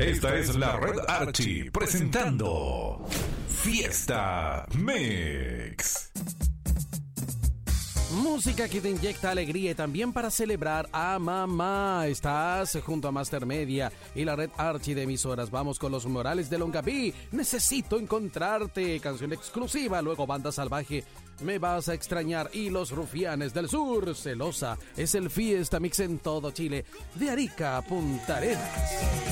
Esta es la Red Archie presentando Fiesta Mix. Música que te inyecta alegría y también para celebrar a mamá. Estás junto a Master Media y la Red Archie de emisoras. Vamos con Los Morales de Longaví. Necesito encontrarte. Canción exclusiva. Luego Banda Salvaje. Me vas a extrañar. Y Los Rufianes del Sur. Celosa. Es el Fiesta Mix en todo Chile. De Arica a Punta Arenas.